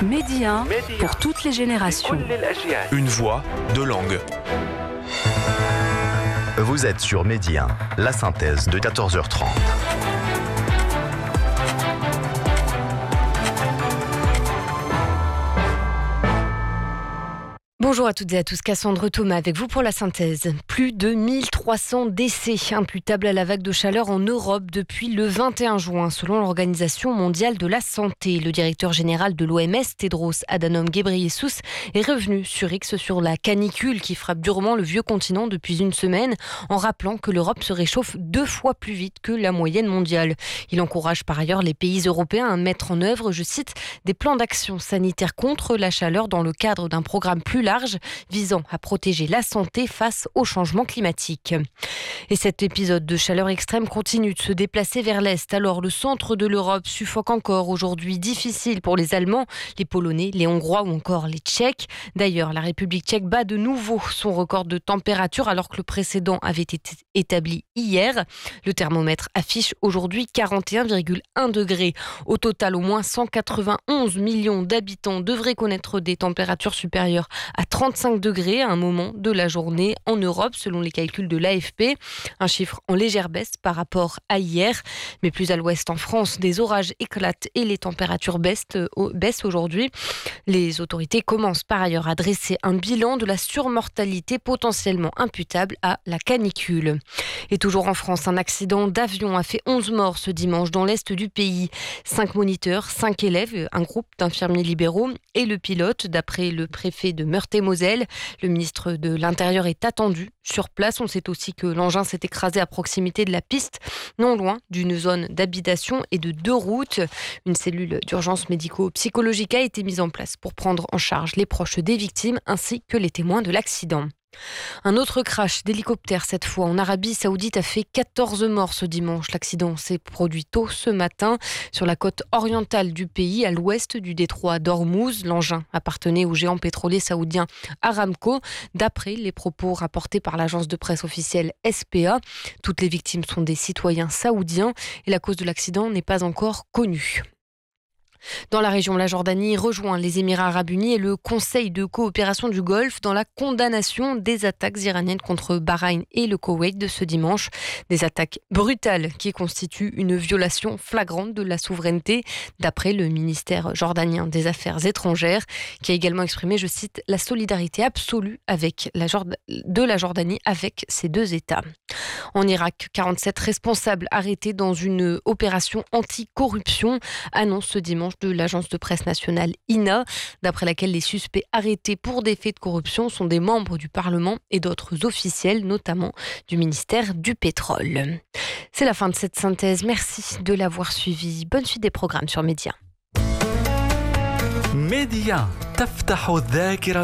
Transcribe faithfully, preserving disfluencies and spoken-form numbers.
Média pour toutes les générations. Une voix, deux langues. Vous êtes sur Medi un, la synthèse de quatorze heures trente. Bonjour à toutes et à tous, Cassandre Thomas avec vous pour la synthèse. Plus de mille trois cents décès imputables à la vague de chaleur en Europe depuis le vingt et un juin, selon l'Organisation mondiale de la santé. Le directeur général de l'O M S, Tedros Adhanom Ghebreyesus, est revenu sur X sur la canicule qui frappe durement le vieux continent depuis une semaine, en rappelant que l'Europe se réchauffe deux fois plus vite que la moyenne mondiale. Il encourage par ailleurs les pays européens à mettre en œuvre, je cite, des plans d'action sanitaire contre la chaleur dans le cadre d'un programme plus large visant à protéger la santé face au changement climatique. Et cet épisode de chaleur extrême continue de se déplacer vers l'Est. Alors le centre de l'Europe suffoque encore aujourd'hui, difficile pour les Allemands, les Polonais, les Hongrois ou encore les Tchèques. D'ailleurs, la République tchèque bat de nouveau son record de température alors que le précédent avait été établi hier. Le thermomètre affiche aujourd'hui quarante et un virgule un degrés. Au total, au moins cent quatre-vingt-onze millions d'habitants devraient connaître des températures supérieures à trente-cinq degrés à un moment de la journée en Europe, selon les calculs de l'A F P. Un chiffre en légère baisse par rapport à hier. Mais plus à l'ouest en France, des orages éclatent et les températures baissent, baissent aujourd'hui. Les autorités commencent par ailleurs à dresser un bilan de la surmortalité potentiellement imputable à la canicule. Et toujours en France, un accident d'avion a fait onze morts ce dimanche dans l'est du pays. Cinq moniteurs, cinq élèves, un groupe d'infirmiers libéraux et le pilote, d'après le préfet de Meurthe-et-Moselle. Le ministre de l'Intérieur est attendu sur place. On sait aussi que l'engin s'est écrasé à proximité de la piste, non loin d'une zone d'habitation et de deux routes. Une cellule d'urgence médico-psychologique a été mise en place pour prendre en charge les proches des victimes ainsi que les témoins de l'accident. Un autre crash d'hélicoptère, cette fois en Arabie Saoudite, a fait quatorze morts ce dimanche. L'accident s'est produit tôt ce matin sur la côte orientale du pays, à l'ouest du détroit d'Ormuz. L'engin appartenait au géant pétrolier saoudien Aramco, d'après les propos rapportés par l'agence de presse officielle S P A. Toutes les victimes sont des citoyens saoudiens et la cause de l'accident n'est pas encore connue. Dans la région, la Jordanie rejoint les Émirats arabes unis et le Conseil de coopération du Golfe dans la condamnation des attaques iraniennes contre Bahreïn et le Koweït de ce dimanche. Des attaques brutales qui constituent une violation flagrante de la souveraineté, d'après le ministère jordanien des Affaires étrangères, qui a également exprimé, je cite, la solidarité absolue avec la Jord- de la Jordanie avec ces deux États. En Irak, quarante-sept responsables arrêtés dans une opération anti-corruption, annonce ce dimanche de l'agence de presse nationale I N A, d'après laquelle les suspects arrêtés pour des faits de corruption sont des membres du Parlement et d'autres officiels, notamment du ministère du Pétrole. C'est la fin de cette synthèse. Merci de l'avoir suivi. Bonne suite des programmes sur Média. Média, تفتح الذاكرة